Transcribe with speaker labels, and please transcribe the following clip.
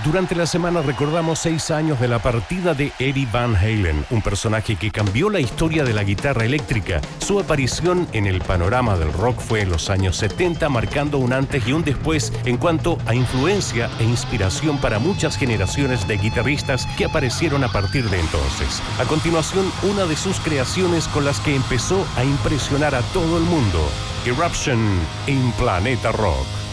Speaker 1: Durante la semana recordamos 6 años de la partida de Eddie Van Halen, un personaje que cambió la historia de la guitarra eléctrica. Su aparición en el panorama del rock fue en los años 70, marcando un antes y un después en cuanto a influencia e inspiración para muchas generaciones de guitarristas que aparecieron a partir de entonces. A continuación, una de sus creaciones con las que empezó a impresionar a todo el mundo, Eruption en Planeta Rock.